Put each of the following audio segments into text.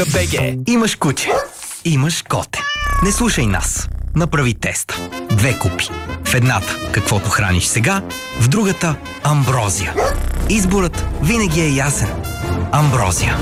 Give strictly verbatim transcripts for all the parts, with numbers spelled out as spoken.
БГ. Имаш куче. Имаш коте. Не слушай нас. Направи теста. Две купи. В едната каквото храниш сега, в другата амброзия. Изборът винаги е ясен. Амброзия.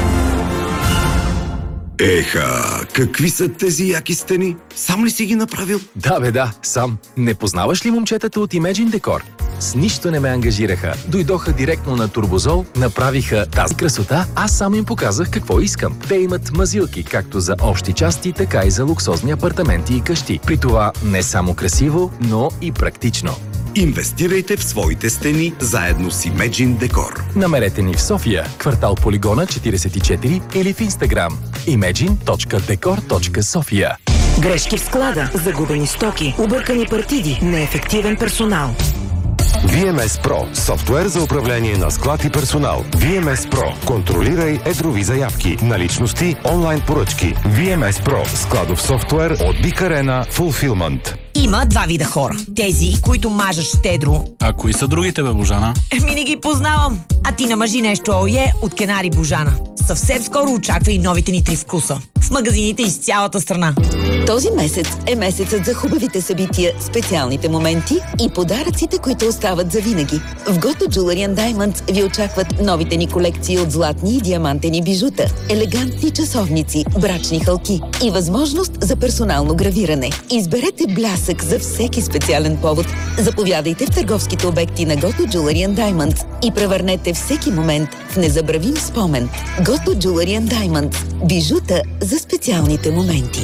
Еха, какви са тези яки стени? Сам ли си ги направил? Да, бе, да, сам. Не познаваш ли момчетата от Imagine Decor? С нищо не ме ангажираха. Дойдоха директно на Турбозол, направиха тази красота, аз сам им показах какво искам. Те имат мазилки, както за общи части, така и за луксозни апартаменти и къщи. При това не само красиво, но и практично. Инвестирайте в своите стени заедно с Imagine Decor. Намерете ни в София, квартал Полигона четиридесет и четири или в Инстаграм imagine точка decor точка sofia. Грешки в склада, загубени стоки, объркани партиди, неефективен персонал. ви ем ес Pro – софтуер за управление на склад и персонал. ви ем ес Pro – контролирай едрови заявки, наличности, онлайн поръчки. ви ем ес Pro – складов софтуер от Big Arena Fulfillment. Има два вида хора. Тези, които мажат щедро. А кои са другите, бе, Божана? Еми, не ги познавам. А ти намажи нещо ое от Кенари Божана. Съвсем скоро очаква и новите ни три вкуса. В магазините из цялата страна. Този месец е месецът за хубавите събития, специалните моменти и подаръците, които остават за винаги. В Goto Jewelry and Diamonds ви очакват новите ни колекции от златни и диамантени бижута, елегантни часовници, брачни хълки и възможност за персонално гравиране. Изберете блясък за всеки специален повод. Заповядайте в търговските обекти на Goto Jewelry and Diamonds и превърнете всеки момент в незабравим спомен. Goto Jewelry and Diamonds. Бижута за специалните моменти.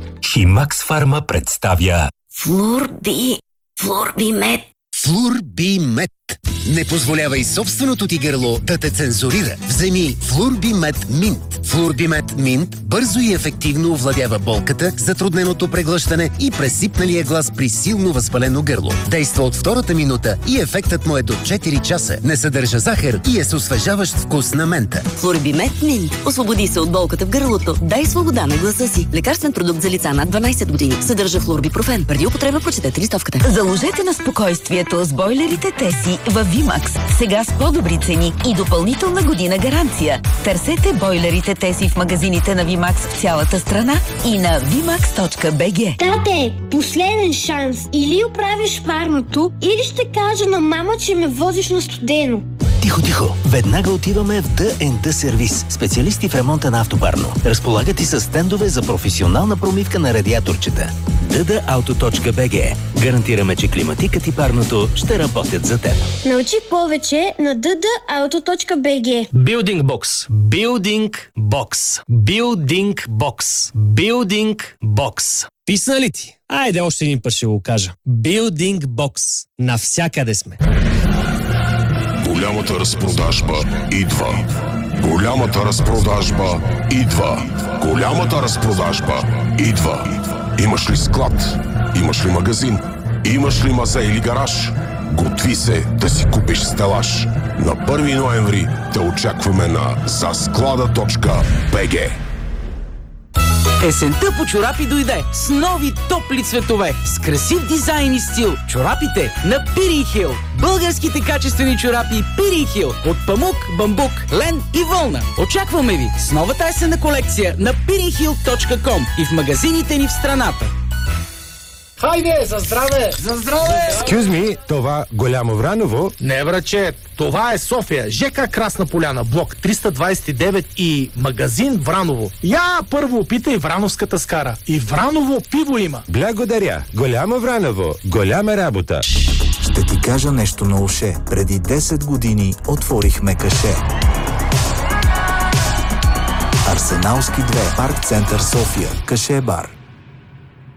Химакс Фарма представя Флурби, Флурбимет. Флурбимет. Не позволявай собственото ти гърло да те цензурира. Вземи Флурбимет Минт. Флурбимет Минт бързо и ефективно овладява болката, затрудненото преглъщане и пресипналия глас при силно възпалено гърло. Действа от втората минута и ефектът му е до четири часа. Не съдържа захар и е с освежаващ вкус на мента. Флурбимет Минт. Освободи се от болката в гърлото. Дай свобода на гласа си. Лекарствен продукт за лица над дванайсет години. Съдържа флурбипрофен. Преди употреба прочетете листовката. Заложете на спокойствието с бойлерите Теси във Вимакс. Сега с по-добри цени и допълнителна година гаранция. Търсете бойлерите Теси в магазините на Вимакс в цялата страна и на вимакс точка би джи. Тате, последен шанс. Или оправиш парното, или ще кажа на мама, че ме возиш на студено. Тихо, тихо! Веднага отиваме в Д енд Т сервис. Специалисти в ремонта на автопарно. Разполагат и с стендове за професионална промивка на радиаторчета. д д ауто точка би джи. Гарантираме, че климатикът и парното ще работят за теб. Научи повече на д д ауто точка би джи. Building Box. Building Box. Building Box. Building Box. Писна ли ти? Айде още един път ще го кажа. Building Box. Навсякъде сме. Голямата разпродажба идва. Голямата разпродажба идва. Голямата разпродажба идва. Имаш ли склад? Имаш ли магазин? Имаш ли мазе или гараж? Готви се да си купиш стелаж. На първи ноември те очакваме на за склада точка би джи. Есента по чорапи дойде с нови топли цветове, с красив дизайн и стил. Чорапите на Пирин Хил. Българските качествени чорапи Пирин Хил от памук, бамбук, лен и вълна. Очакваме ви с новата есенна колекция на пирин хил точка ком и в магазините ни в страната. Хайде, за здраве! За здраве! Excuse me, това Голямо Враново? Не, браче, това е София, ЖК Красна поляна, блок триста двайсет и девет и магазин Враново. Я първо опитай Врановската скара. И Враново пиво има. Благодаря. Голямо Враново. Голяма работа. Ще ти кажа нещо на уше. Преди десет години отворихме каше. Арсеналски две, Парк Център София, каше бар.